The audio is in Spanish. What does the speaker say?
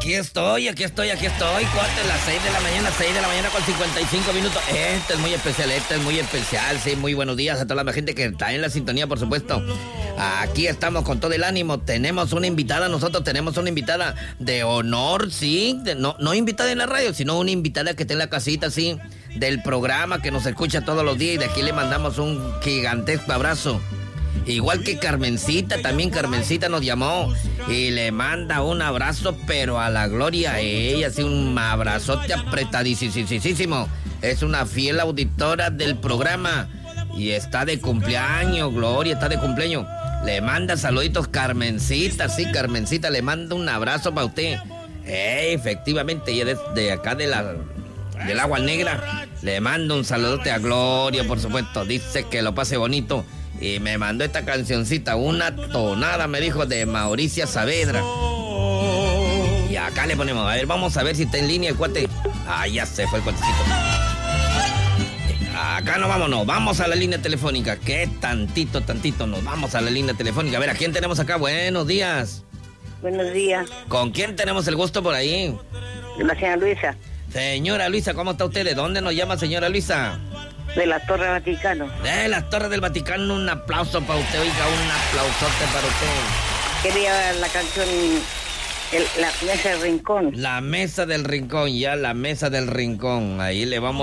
Aquí estoy. Cuate, las 6 de la mañana con 55 minutos. Este es muy especial, sí, muy buenos días a toda la gente que está en la sintonía, por supuesto. Aquí estamos con todo el ánimo. Tenemos una invitada de honor, sí. No invitada en la radio, sino una invitada que está en la casita, sí, del programa, que nos escucha todos los días. Y de aquí le mandamos un gigantesco abrazo. Igual que Carmencita, también Carmencita nos llamó y le manda un abrazo, pero a la Gloria, ella, sí, un abrazote apretadísimo. Es una fiel auditora del programa y está de cumpleaños, Gloria, está de cumpleaños. Le manda saluditos Carmencita, sí, Carmencita, le manda un abrazo para usted. Efectivamente, ella de acá del Agua Negra. Le mando un saludote a Gloria, por supuesto, dice que lo pase bonito. Y me mandó esta cancioncita, una tonada, me dijo, de Mauricia Saavedra. Y acá le ponemos, a ver, vamos a ver si está en línea el cuate. Ah, ya se fue el cuatecito. Acá no vamos a la línea telefónica. ¿Qué tantito? Nos vamos a la línea telefónica. A ver, ¿a quién tenemos acá? Buenos días. Buenos días. ¿Con quién tenemos el gusto por ahí? La señora Luisa. Señora Luisa, ¿cómo está usted? ¿De dónde nos llama, señora Luisa? De la Torre Vaticano. De la Torre del Vaticano, un aplauso para usted, oiga, un aplausote para usted. Quería la canción La Mesa del Rincón. La Mesa del Rincón, ya, la Mesa del Rincón. Ahí le vamos